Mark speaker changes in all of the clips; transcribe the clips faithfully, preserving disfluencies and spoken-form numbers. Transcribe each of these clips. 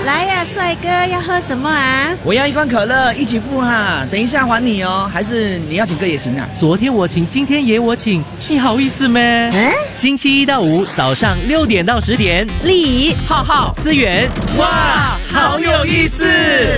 Speaker 1: 来呀、啊，帅哥，要喝什么啊？
Speaker 2: 我要一罐可乐，一起付哈，等一下还你哦。还是你要请客也行啊？
Speaker 3: 昨天我请，今天也我请，你好意思咩？嗯，星期一到五早上六点到十点，
Speaker 1: 丽仪、
Speaker 3: 浩浩、思源，哇，好有意思！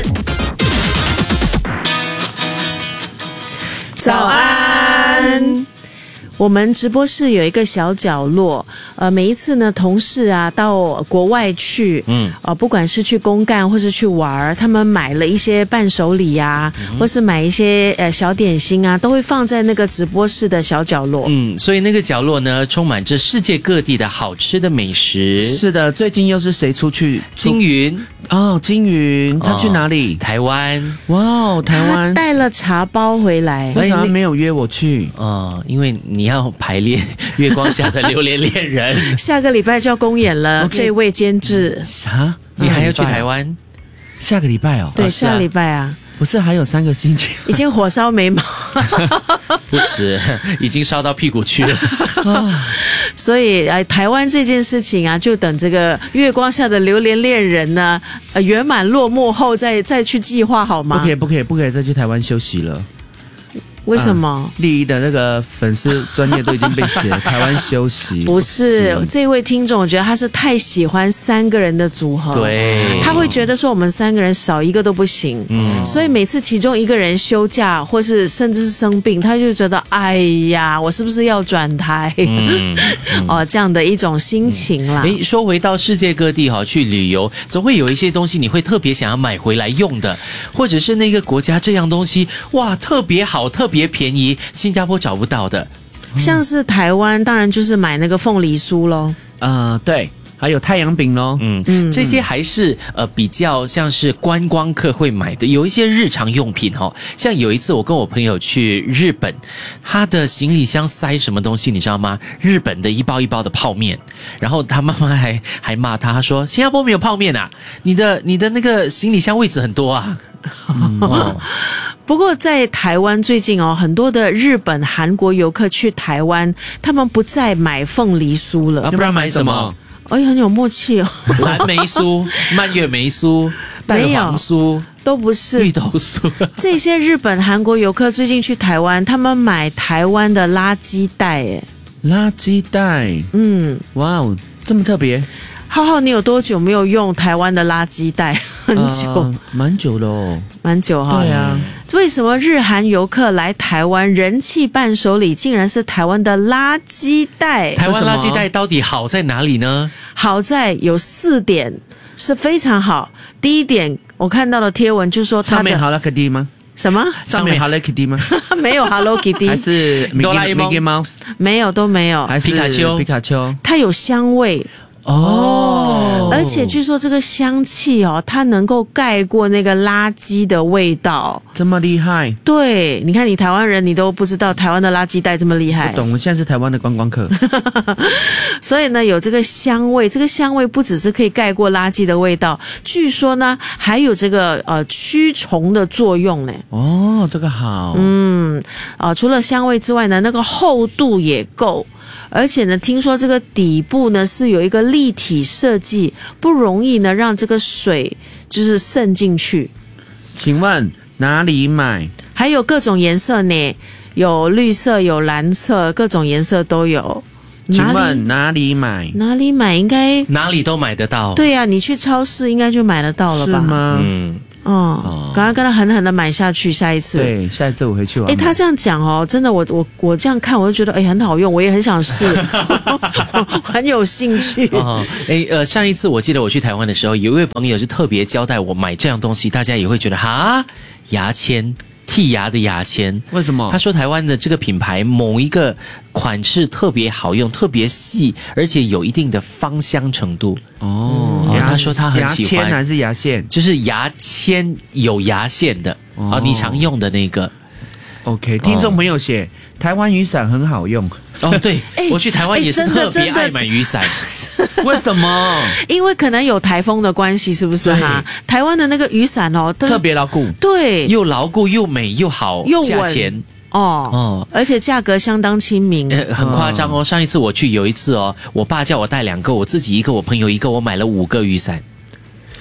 Speaker 1: 早安。我们直播室有一个小角落，呃，每一次呢，同事啊到国外去，嗯，呃，不管是去公干或是去玩，他们买了一些伴手礼啊，嗯、或是买一些呃小点心啊，都会放在那个直播室的小角落。
Speaker 3: 嗯，所以那个角落呢，充满着世界各地的好吃的美食。
Speaker 2: 是的，最近又是谁出去？
Speaker 3: 金云
Speaker 2: 哦，金云，他去哪里？
Speaker 3: 哦、台湾。
Speaker 2: 哇哦，台湾
Speaker 1: 他带了茶包回来。
Speaker 2: 为什么没有约我去？
Speaker 3: 哦，因为你要排练《月光下的榴莲恋人》，
Speaker 1: 下个礼拜就要公演了。Okay. 这位监制
Speaker 2: 啊，
Speaker 3: 你还要去台湾？
Speaker 2: 下个礼拜哦，
Speaker 1: 对，
Speaker 3: 哦、
Speaker 1: 下礼拜啊。
Speaker 2: 不是还有三个星期？
Speaker 1: 已经火烧眉毛，
Speaker 3: 不止，已经烧到屁股去了。
Speaker 1: 所以，哎，台湾这件事情啊，就等这个月光下的榴莲恋人呢，呃，圆满落幕后再再去计划好吗？
Speaker 2: 不可以，不可以，不可以再去台湾休息了。
Speaker 1: 为什么？
Speaker 2: 啊、丽仪的那个粉丝专页都已经被写了，台湾休息。
Speaker 1: 不是，不是这位听众，我觉得他是太喜欢三个人的组合，
Speaker 3: 对，
Speaker 1: 他会觉得说我们三个人少一个都不行，嗯，所以每次其中一个人休假或是甚至是生病，他就觉得哎呀，我是不是要转台？嗯嗯、哦，这样的一种心情啦。
Speaker 3: 哎、嗯，说回到世界各地哈，去旅游总会有一些东西你会特别想要买回来用的，或者是那个国家这样东西哇特别好特别。别便宜，新加坡找不到的，
Speaker 1: 像是台湾，当然就是买那个凤梨酥咯。
Speaker 2: 呃，对，还有太阳饼咯。
Speaker 3: 嗯嗯，这些还是呃比较像是观光客会买的，有一些日常用品哦。像有一次我跟我朋友去日本，他的行李箱塞什么东西你知道吗？日本的一包一包的泡面，然后他妈妈还还骂他，他说新加坡没有泡面啊，你的你的那个行李箱位置很多啊。
Speaker 1: 嗯哦不过在台湾最近哦，很多的日本、韩国游客去台湾，他们不再买凤梨酥了，
Speaker 3: 啊、不然买什么？
Speaker 1: 哎，很有默契哦。
Speaker 3: 蓝莓酥、蔓越莓酥、蛋黄酥
Speaker 1: 都不是
Speaker 3: 芋头酥。
Speaker 1: 这些日本、韩国游客最近去台湾，他们买台湾的垃圾袋，哎，
Speaker 2: 垃圾袋，嗯，哇哦，这么特别。
Speaker 1: 浩浩，你有多久没有用台湾的垃圾袋？很久，
Speaker 2: 蛮、呃、久了哦，
Speaker 1: 蛮久哈。
Speaker 2: 对啊，
Speaker 1: 为什么日韩游客来台湾人气伴手礼竟然是台湾的垃圾袋？
Speaker 3: 台湾垃圾袋到底好在哪里呢？
Speaker 1: 好在有四点是非常好。第一点，我看到的贴文就说它的
Speaker 2: 上面 Hello Kitty 吗？
Speaker 1: 什么？
Speaker 2: 上面 Hello Kitty 吗？
Speaker 1: 没有 Hello Kitty，
Speaker 2: 还是哆啦 A 梦 Mickey Mouse？
Speaker 1: 没有，都没有。
Speaker 2: 还是皮卡丘？皮卡丘？
Speaker 1: 它有香味。哦，而且据说这个香气哦，它能够盖过那个垃圾的味道，
Speaker 2: 这么厉害？
Speaker 1: 对，你看你台湾人，你都不知道台湾的垃圾袋这么厉害。
Speaker 2: 我懂，我现在是台湾的观光客，
Speaker 1: 所以呢，有这个香味，这个香味不只是可以盖过垃圾的味道，据说呢，还有这个呃驱虫的作用呢。
Speaker 2: 哦，这个好，
Speaker 1: 嗯，啊、呃，除了香味之外呢，那个厚度也够。而且呢，听说这个底部呢是有一个立体设计，不容易呢让这个水就是渗进去。
Speaker 2: 请问哪里买？
Speaker 1: 还有各种颜色呢，有绿色，有蓝色，各种颜色都有。
Speaker 2: 请问哪里买？
Speaker 1: 哪里买？应该
Speaker 3: 哪里都买得到。
Speaker 1: 对呀、啊，你去超市应该就买得到了吧？
Speaker 2: 是吗？
Speaker 3: 嗯。
Speaker 1: 哦，赶快跟他狠狠的买下去，下一次。
Speaker 2: 对，下一次我回去玩。
Speaker 1: 哎，他这样讲哦，真的，我我我这样看，我就觉得哎很好用，我也很想试，很有兴趣。
Speaker 3: 哦，哎呃，上一次我记得我去台湾的时候，有一位朋友是特别交代我买这样东西，大家也会觉得哈，牙签。剔牙的牙签，
Speaker 2: 为什么？
Speaker 3: 他说台湾的这个品牌某一个款式特别好用，特别细，而且有一定的芳香程度。
Speaker 2: 哦，
Speaker 3: 嗯、他说他很喜欢。
Speaker 2: 牙签还是牙线？
Speaker 3: 就是牙签有牙线的啊、哦，你常用的那个。
Speaker 2: OK， 听众朋友写、哦、台湾雨伞很好用。
Speaker 3: 哦，对，我去台湾也是特别爱买雨伞。
Speaker 2: 为什么？
Speaker 1: 因为可能有台风的关系，是不是哈？台湾的那个雨伞哦，
Speaker 2: 特别牢固，
Speaker 1: 对，
Speaker 3: 又牢固又美又好，
Speaker 1: 又
Speaker 3: 价钱
Speaker 1: 哦哦，而且价格相当亲民，
Speaker 3: 呃，很夸张哦。上一次我去有一次哦，我爸叫我带两个，我自己一个，我朋友一个，我买了五个雨伞。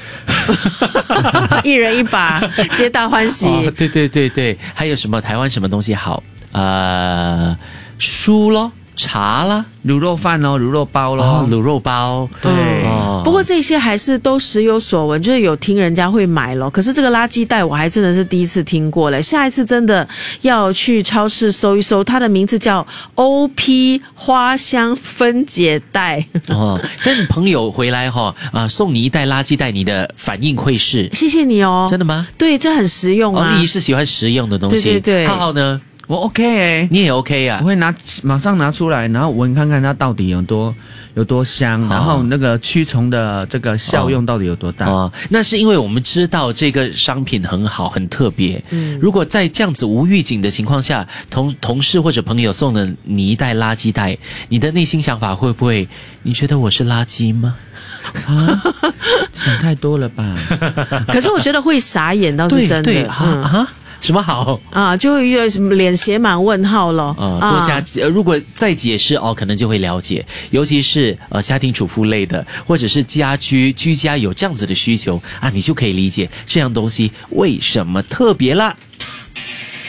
Speaker 1: 一人一把，皆大欢喜。
Speaker 3: 哦，对对对对，还有什么台湾什么东西好？呃，书咯，茶啦，
Speaker 2: 卤肉饭咯，卤肉包咯，
Speaker 3: 哦，卤肉包，
Speaker 2: 对。
Speaker 3: 哦，
Speaker 1: 不过这些还是都时有所闻，就是有听人家会买咯。可是这个垃圾袋我还真的是第一次听过嘞，下一次真的要去超市搜一搜，它的名字叫 O P 花香分解袋。
Speaker 3: 哦，但你朋友回来哈、哦、啊，送你一袋垃圾袋，你的反应会是？
Speaker 1: 谢谢你哦，
Speaker 3: 真的吗？
Speaker 1: 对，这很实用啊。
Speaker 3: 哦，你是喜欢实用的东西，
Speaker 1: 对对对。
Speaker 3: 浩浩呢？
Speaker 2: 我 OK 哎、欸，
Speaker 3: 你也 OK 啊？
Speaker 2: 我会拿马上拿出来，然后闻看看它到底有多有多香，
Speaker 3: 哦、
Speaker 2: 然后那个驱虫的这个效用到底有多大？
Speaker 3: 哦，那是因为我们知道这个商品很好，很特别。嗯，如果在这样子无预警的情况下，同同事或者朋友送了你一袋垃圾袋，你的内心想法会不会？你觉得我是垃圾吗？
Speaker 2: 啊，想太多了吧？
Speaker 1: 可是我觉得会傻眼，倒是真的。
Speaker 3: 对对啊、嗯、啊。什么好
Speaker 1: 啊？就会什么脸写满问号了。
Speaker 3: 呃，多加、呃、如果再解释哦，可能就会了解。尤其是呃家庭主妇类的，或者是家居居家有这样子的需求啊，你就可以理解这样东西为什么特别啦。